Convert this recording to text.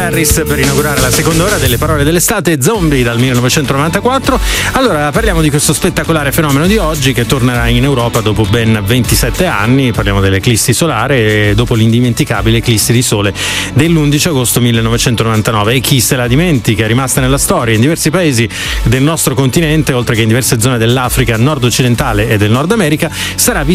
Harris per inaugurare la seconda ora delle parole dell'estate, Zombie dal 1994. Allora parliamo di questo spettacolare fenomeno di oggi che tornerà in Europa dopo ben 27 anni. Parliamo dell'eclissi solare e dopo l'indimenticabile eclissi di sole dell'11 agosto 1999. E chi se la dimentica, è rimasta nella storia in diversi paesi del nostro continente, oltre che in diverse zone dell'Africa nord-occidentale e del Nord America, sarà